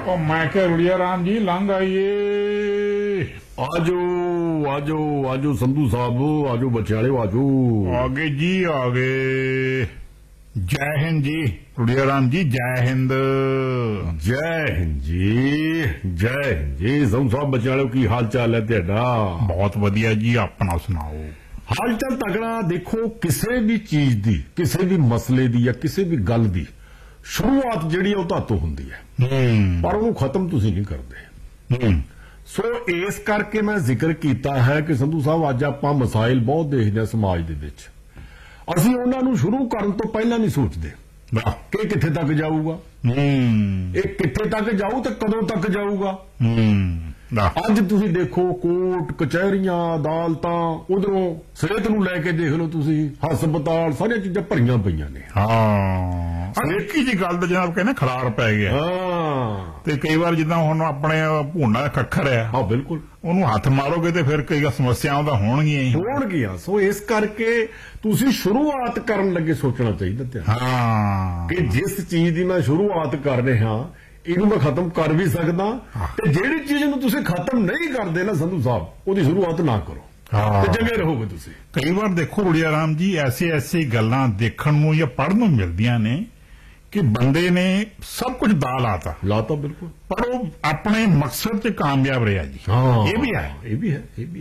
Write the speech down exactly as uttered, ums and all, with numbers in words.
ਉਹ ਮੈਂ ਕਿਹਾ ਰੁੜੀਆ ਰਾਮ ਜੀ ਲੰਘ ਆਈਏ। ਆਜੋ ਆਜੋ ਆਜੋ ਸੰਧੂ ਸਾਹਿਬ, ਆਜੋ ਬੱਚੇ ਵਾਲੇ ਆਜੋ। ਆਗੇ ਜੀ ਆਗੇ। ਜੈ ਹਿੰਦ ਜੀ ਰੁੜੀਆ ਰਾਮ ਜੀ, ਜੈ ਹਿੰਦ। ਜੈ ਹਿੰਦ ਜੀ, ਜੈ ਹਿੰਦ ਜੀ। ਸੰਧੂ ਸਾਹਿਬ ਬੱਚੇ ਵਾਲੇ ਕੀ ਹਾਲ ਚਾਲ ਹੈ ਤੁਹਾਡਾ? ਬਹੁਤ ਵਧੀਆ ਜੀ, ਆਪਣਾ ਸੁਣਾਓ। ਹਾਲ ਚਾਲ ਤਗੜਾ। ਦੇਖੋ ਕਿਸੇ ਵੀ ਚੀਜ਼ ਦੀ, ਕਿਸੇ ਵੀ ਮਸਲੇ ਦੀ ਜਾਂ ਕਿਸੇ ਵੀ ਗੱਲ ਦੀ ਸ਼ੁਰੂਆਤ ਜਿਹੜੀ ਉਹ ਤੁਹਾਤੋਂ ਹੁੰਦੀ ਹੈ, ਪਰ ਉਹਨੂੰ ਖਤਮ ਤੁਸੀਂ ਨਹੀਂ ਕਰਦੇ। ਸੋ ਇਸ ਕਰਕੇ ਮੈਂ ਜ਼ਿਕਰ ਕੀਤਾ ਹੈ ਕਿ ਸੰਧੂ ਸਾਹਿਬ ਅੱਜ ਆਪਾਂ ਮਸਾਇਲ ਬਹੁਤ ਦੇਖਦੇ ਹਾਂ ਸਮਾਜ ਦੇ ਵਿੱਚ, ਅਸੀਂ ਉਹਨਾਂ ਨੂੰ ਸ਼ੁਰੂ ਕਰਨ ਤੋਂ ਪਹਿਲਾਂ ਨਹੀਂ ਸੋਚਦੇ ਕਿ ਕਿੱਥੇ ਤੱਕ ਜਾਊਗਾ, ਇਹ ਕਿੱਥੇ ਤੱਕ ਜਾਊ ਤੇ ਕਦੋਂ ਤੱਕ ਜਾਊਗਾ। ਅੱਜ ਤੁਸੀਂ ਦੇਖੋ ਕੋਰਟ ਕਚਹਿਰੀਆਂ ਅਦਾਲਤਾਂ, ਉਧਰੋਂ ਸਿਹਤ ਨੂੰ ਲੈ ਕੇ ਦੇਖ ਲਓ ਤੁਸੀਂ, ਹਸਪਤਾਲ, ਸਾਰੀਆਂ ਚੀਜ਼ਾਂ ਭਰੀਆਂ ਪਈਆਂ ਨੇ। ਹਾਂ, ਇੱਕ ਹੀ ਜੀ ਗੱਲ ਦਾ ਜਨਾਬ ਕਹਿੰਦੇ ਖਲਾਰ ਪੈ ਗਿਆ। ਹਾਂ, ਤੇ ਕਈ ਵਾਰ ਜਿੱਦਾਂ ਹੁਣ ਆਪਣੇ ਭੂਨਾ ਖੱਖਰ ਹੈ, ਹਾਂ ਬਿਲਕੁਲ, ਉਹਨੂੰ ਹੱਥ ਮਾਰੋਗੇ ਤੇ ਫਿਰ ਕਈ ਸਮੱਸਿਆਵਾਂ ਤਾਂ ਹੋਣਗੀਆਂ ਹੀ ਹੋਣਗੀਆਂ। ਸੋ ਇਸ ਕਰਕੇ ਤੁਸੀਂ ਸ਼ੁਰੂਆਤ ਕਰਨ ਲੱਗੇ ਸੋਚਣਾ ਚਾਹੀਦਾ ਤੇ ਹਾਂ ਕਿ ਜਿਸ ਚੀਜ਼ ਦੀ ਮੈਂ ਸ਼ੁਰੂਆਤ ਕਰ ਰਿਹਾ ਇਹਨੂੰ ਮੈਂ ਖਤਮ ਕਰ ਵੀ ਸਕਦਾ, ਤੇ ਜਿਹੜੀ ਚੀਜ਼ ਨੂੰ ਤੁਸੀਂ ਖਤਮ ਨਹੀਂ ਕਰਦੇ ਨਾ ਸੰਧੂ ਸਾਹਿਬ, ਉਹਦੀ ਸ਼ੁਰੂਆਤ ਨਾ ਕਰੋ ਤੇ ਚੰਗੇ ਰਹੋਗੇ ਤੁਸੀਂ। ਕਈ ਵਾਰ ਦੇਖੋ ਰੁੜੀਆ ਰਾਮ ਜੀ, ਐਸੀ ਐਸੀ ਗੱਲਾਂ ਦੇਖਣ ਨੂੰ ਜਾਂ ਪੜ੍ਹਨ ਨੂੰ ਮਿਲਦੀਆਂ ਨੇ ਕਿ ਬੰਦੇ ਨੇ ਸਭ ਕੁਝ ਦਾ ਲਾਤਾ ਲਾਤਾ ਬਿਲਕੁਲ, ਪਰ ਉਹ ਆਪਣੇ ਮਕਸਦ 'ਚ ਕਾਮਯਾਬ ਰਿਹਾ ਜੀ। ਹਾਂ, ਇਹ ਵੀ ਹੈ, ਇਹ ਵੀ ਹੈ, ਇਹ ਵੀ